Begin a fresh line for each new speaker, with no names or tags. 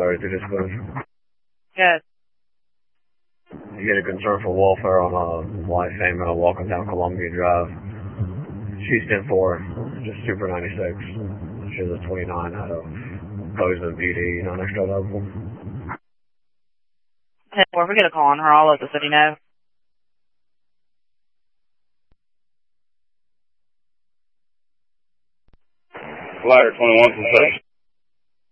Salisbury to dispatch.
Good.
You get a concern for welfare on a white female walking down Columbia Drive. She's 10-4, just Super 96. She's a 29 out of Bozeman PD, not next to level.
10-4, if we get a call on her, I'll let the city know.
Ladder 21 from 6.